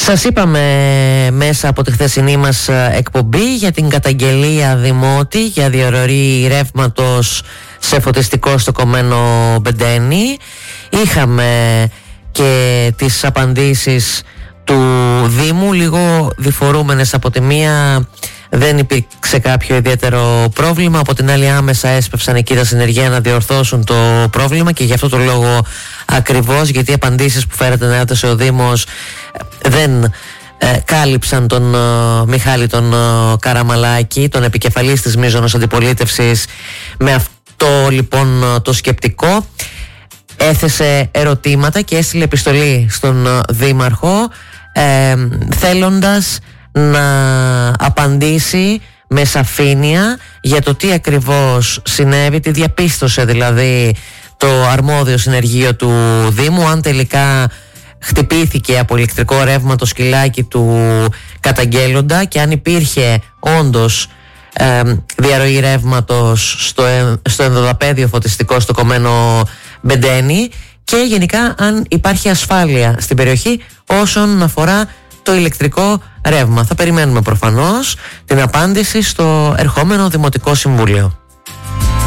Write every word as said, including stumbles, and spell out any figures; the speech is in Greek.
Σας είπαμε μέσα από τη χθεσινή μας εκπομπή για την καταγγελία Δημότη για διαρροή ρεύματος σε φωτιστικό στο κομμένο Μπεντένι. Είχαμε και τις απαντήσεις του Δήμου, λίγο διφορούμενες. Από τη μία δεν υπήρξε κάποιο ιδιαίτερο πρόβλημα, από την άλλη άμεσα έσπευσαν εκεί τα συνεργεία να διορθώσουν το πρόβλημα, και γι' αυτό το λόγο ακριβώς, γιατί οι απαντήσεις που φέρατε να έδωσε ο Δήμος δεν ε, κάλυψαν τον ε, Μιχάλη τον ε, Καραμαλάκη, τον επικεφαλής της μείζωνος αντιπολίτευσης. Με αυτό λοιπόν το σκεπτικό έθεσε ερωτήματα και έστειλε επιστολή στον ε, Δήμαρχο, ε, θέλοντας να απαντήσει με σαφήνεια για το τι ακριβώς συνέβη, τι διαπίστωσε δηλαδή το αρμόδιο συνεργείο του Δήμου, αν τελικά χτυπήθηκε από ηλεκτρικό ρεύμα το σκυλάκι του καταγγέλλοντα και αν υπήρχε όντως ε, διαρροή ρεύματος στο, ε, στο ενδοδαπέδιο φωτιστικό στο κομμένο Μπεντένι, και γενικά αν υπάρχει ασφάλεια στην περιοχή όσον αφορά το ηλεκτρικό ρεύμα. Θα περιμένουμε προφανώς την απάντηση στο ερχόμενο Δημοτικό Συμβούλιο.